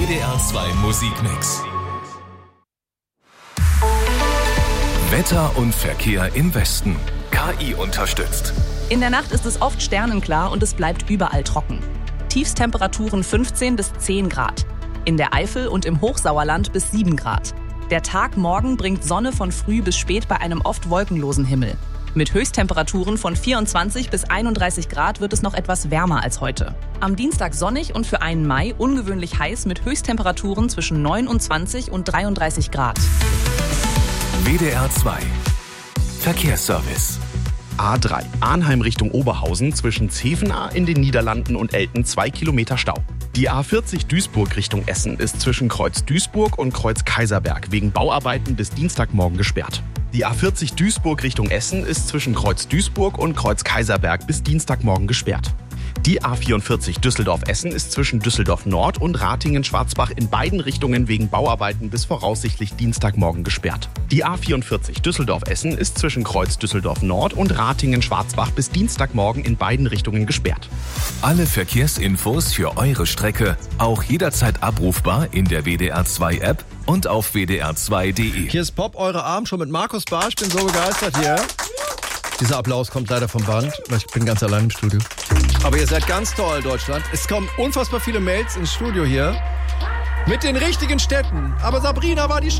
WDR 2 Musikmix. Wetter und Verkehr im Westen. KI unterstützt. In der Nacht ist es oft sternenklar und es bleibt überall trocken. Tiefstemperaturen 15 bis 10 Grad. In der Eifel und im Hochsauerland bis 7 Grad. Der Tag morgen bringt Sonne von früh bis spät bei einem oft wolkenlosen Himmel. Mit Höchsttemperaturen von 24 bis 31 Grad wird es noch etwas wärmer als heute. Am Dienstag sonnig und für einen Mai ungewöhnlich heiß mit Höchsttemperaturen zwischen 29 und 33 Grad. WDR 2 Verkehrsservice. A3 Arnheim Richtung Oberhausen zwischen Zevenaar in den Niederlanden und Elten 2 Kilometer Stau. Die A40 Duisburg Richtung Essen ist zwischen Kreuz Duisburg und Kreuz Kaiserberg wegen Bauarbeiten bis Dienstagmorgen gesperrt. Die A40 Duisburg Richtung Essen ist zwischen Kreuz Duisburg und Kreuz Kaiserberg bis Dienstagmorgen gesperrt. Die A44 Düsseldorf-Essen ist zwischen Düsseldorf Nord und Ratingen-Schwarzbach in beiden Richtungen wegen Bauarbeiten bis voraussichtlich Dienstagmorgen gesperrt. Die A44 Düsseldorf-Essen ist zwischen Kreuz Düsseldorf Nord und Ratingen-Schwarzbach bis Dienstagmorgen in beiden Richtungen gesperrt. Alle Verkehrsinfos für eure Strecke auch jederzeit abrufbar in der WDR 2 App und auf wdr2.de. Hier ist Pop, eure Abend schon mit Markus Barsch. Ich bin so begeistert hier. Dieser Applaus kommt leider vom Band, weil ich bin ganz allein im Studio. Aber ihr seid ganz toll, Deutschland. Es kommen unfassbar viele Mails ins Studio hier mit den richtigen Städten. Aber Sabrina war die